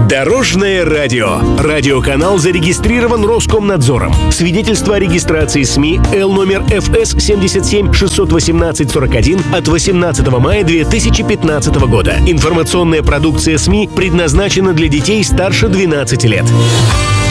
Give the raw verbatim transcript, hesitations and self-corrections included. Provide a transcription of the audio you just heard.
Дорожное радио. Радиоканал зарегистрирован Роскомнадзором. Свидетельство о регистрации СМИ Л номер эф эс семьдесят семь шестьсот восемнадцать сорок один от восемнадцатого мая две тысячи пятнадцатого года. Информационная продукция СМИ предназначена для детей старше двенадцати лет.